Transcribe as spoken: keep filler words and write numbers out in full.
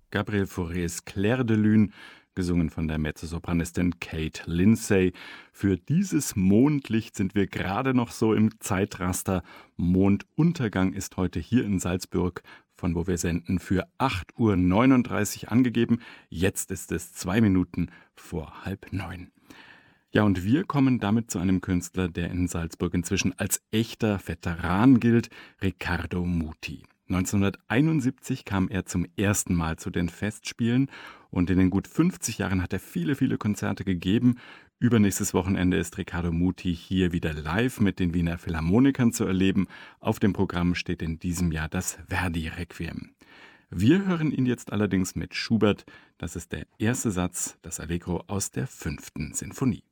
Gabriel Faurés Clair de Lune, gesungen von der Mezzosopranistin Kate Lindsay. Für dieses Mondlicht sind wir gerade noch so im Zeitraster. Monduntergang ist heute hier in Salzburg, von wo wir senden, für acht Uhr neununddreißig angegeben. Jetzt ist es zwei Minuten vor halb neun. Ja, und wir kommen damit zu einem Künstler, der in Salzburg inzwischen als echter Veteran gilt, Riccardo Muti. neunzehnhunderteinundsiebzig kam er zum ersten Mal zu den Festspielen und in den gut fünfzig Jahren hat er viele, viele Konzerte gegeben. Übernächstes Wochenende ist Riccardo Muti hier wieder live mit den Wiener Philharmonikern zu erleben. Auf dem Programm steht in diesem Jahr das Verdi-Requiem. Wir hören ihn jetzt allerdings mit Schubert. Das ist der erste Satz, das Allegro aus der fünften Sinfonie.